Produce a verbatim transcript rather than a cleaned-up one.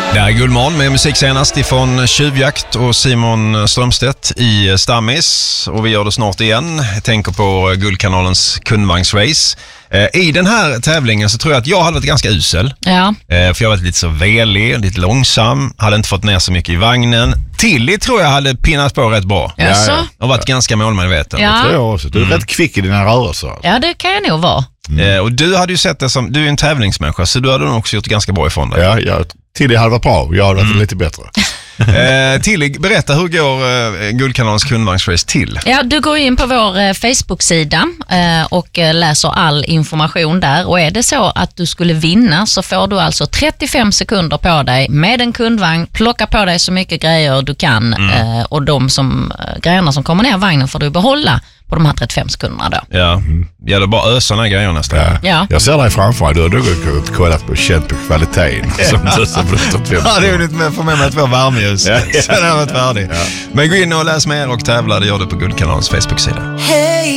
Det är Guldmorgon med musik senast ifrån Tjuvjakt och Simon Strömstedt i Stammis. Och vi gör det snart igen. Jag tänker på Guldkanalens kundvagnsrace. I den här tävlingen så tror jag att jag hade varit ganska usel. Ja. För jag var lite så velig, lite långsam. Hade inte fått ner så mycket i vagnen. Tilly tror jag hade pinnat på rätt bra. Ja, ja. Och varit ganska målmedveten. Ja. Det tror jag också. Du är mm. rätt kvick i dina rörelser. Ja, det kan jag nog vara. Mm. Eh, och du hade ju sett det som, du är en tävlingsmänniska, så du hade nog också gjort ganska bra ifrån dig. Ja, jag, Tilly hade varit bra, jag hade varit mm. lite bättre. eh, Tilly, berätta, hur går eh, Guldkanalens kundvagnsrace till? Ja, du går in på vår eh, Facebook-sida eh, och eh, läser all information där. Och är det så att du skulle vinna så får du alltså trettiofem sekunder på dig med en kundvagn. Plocka på dig så mycket grejer du kan mm. eh, och de som, eh, grejerna som kommer ner i vagnen får du behålla på de här trettiofem sekunderna då. Ja, mm. ja det är bara ösa den här grejen nästan. Ja. Ja. Jag ser dig framför dig, du har nog kollat på känt på kvaliteten. Som du som ja, det är ju lite med för mig med två värmeljus. Ja, ja. Så den har varit färdig. Ja. Men gå in och läs mer och tävla, det gör du på Guldkanalens Facebook-sida. Hey.